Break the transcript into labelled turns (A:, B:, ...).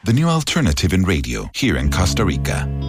A: the new alternative in radio here in Costa Rica.